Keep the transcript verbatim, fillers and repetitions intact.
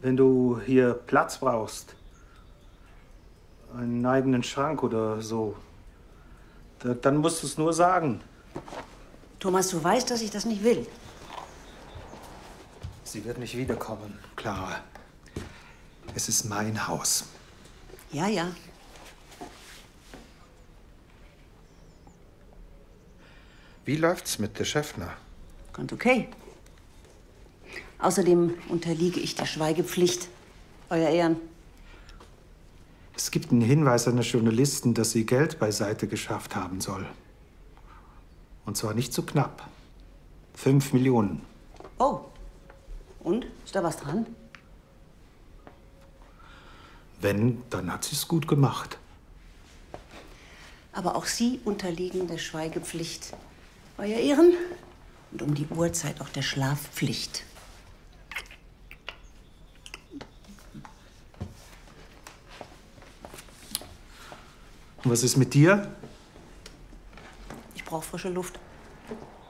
Wenn du hier Platz brauchst, einen eigenen Schrank oder so, da, dann musst du es nur sagen. Thomas, du weißt, dass ich das nicht will. Sie wird nicht wiederkommen, Clara. Es ist mein Haus. Ja, ja. Wie läuft's mit der Schäffner? Ganz okay. Außerdem unterliege ich der Schweigepflicht, Euer Ehren. Es gibt einen Hinweis an den Journalisten, dass sie Geld beiseite geschafft haben soll. Und zwar nicht zu knapp. Fünf Millionen. Oh. Und? Ist da was dran? Wenn, dann hat sie es gut gemacht. Aber auch Sie unterliegen der Schweigepflicht, Euer Ehren. Und um die Uhrzeit auch der Schlafpflicht. Und was ist mit dir? Ich brauche frische Luft.